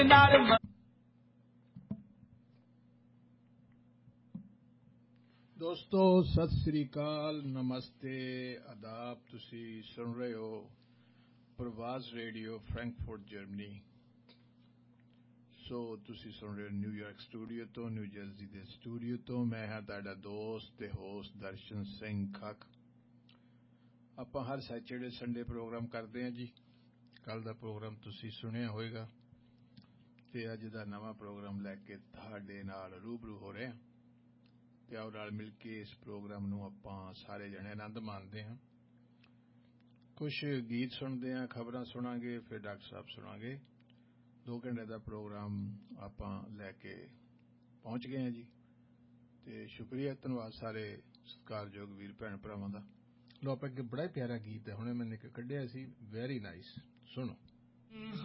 ਦੋਸਤੋ ਸਤਿ ਸ੍ਰੀ ਅਕਾਲ, ਨਮਸਤੇ, ਆਦਾਬ। ਤੁਸੀਂ ਸੁਣ ਰਹੇ ਹੋ ਪ੍ਰਵਾਸ ਰੇਡੀਓ ਫਰੈਂਕਫਰਟ ਜਰਮਨੀ। ਸੋ ਤੁਸੀਂ ਸੁਣ ਰਹੇ ਹੋ ਨਿਊਯਾਰਕ ਸਟੂਡੀਓ ਤੋਂ, ਨਿਊ ਜਰਸੀ ਦੇ ਸਟੂਡੀਓ ਤੋਂ। ਮੈਂ ਹਾਂ ਤੁਹਾਡਾ ਦੋਸਤ ਤੇ ਹੋਸਟ ਦਰਸ਼ਨ ਸਿੰਘ ਖੱਖ। ਆਪਾਂ ਹਰ ਸੈਚਰਡੇ ਸੰਡੇ ਪ੍ਰੋਗਰਾਮ ਕਰਦੇ ਹਾਂ ਜੀ। ਕੱਲ ਦਾ ਪ੍ਰੋਗਰਾਮ ਤੁਸੀਂ ਸੁਣਿਆ ਹੋਵੇਗਾ ਤੇ ਅੱਜ ਦਾ ਨਵਾਂ ਪ੍ਰੋਗਰਾਮ ਲੈ ਕੇ ਤੁਹਾਡੇ ਨਾਲ ਰੂਬਰੂ ਹੋ ਰਹੇ ਹਾਂ ਤੇ ਆਓ ਨਾਲ ਮਿਲ ਕੇ ਇਸ ਪ੍ਰੋਗਰਾਮ ਨੂੰ ਆਪਾਂ ਸਾਰੇ ਜਣੇ ਆਨੰਦ ਮਾਣਦੇ ਹਾਂ। ਕੁਝ ਗੀਤ ਸੁਣਦੇ ਹਾਂ, ਖਬਰਾਂ ਸੁਣਾਂਗੇ, ਫਿਰ ਡਾਕਟਰ ਸਾਹਿਬ ਸੁਣਾਂਗੇ। 2 ਘੰਟੇ ਦਾ ਪ੍ਰੋਗਰਾਮ ਆਪਾਂ ਲੈ ਕੇ ਪਹੁੰਚ ਗਏ ਹਾਂ ਜੀ ਤੇ ਸ਼ੁਕਰੀਆ, ਧੰਨਵਾਦ ਸਾਰੇ ਸਤਿਕਾਰਯੋਗ ਵੀਰ ਭੈਣ ਭਰਾਵਾਂ ਦਾ। ਲੋ ਆਪਾਂ ਇੱਕ ਬੜਾ ਹੀ ਪਿਆਰਾ ਗੀਤ ਹੈ, ਹੁਣੇ ਮੈਨੇ ਕੱਢਿਆ ਸੀ, ਵੈਰੀ ਨਾਈਸ, ਸੁਣੋ।